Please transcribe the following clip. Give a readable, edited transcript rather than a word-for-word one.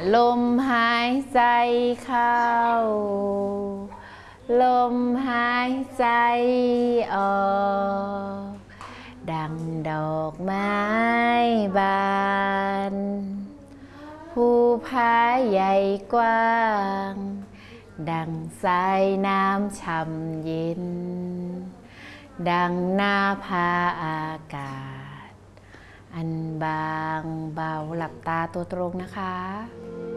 ลมหายใจเข้าลมหายใจออกดังดอกไม้บานภูผาใหญ่กว้างดังสายน้ำช่ำเย็นดังหน้าผาอากาศอันบางเบาหลับตาตัวตรงนะคะ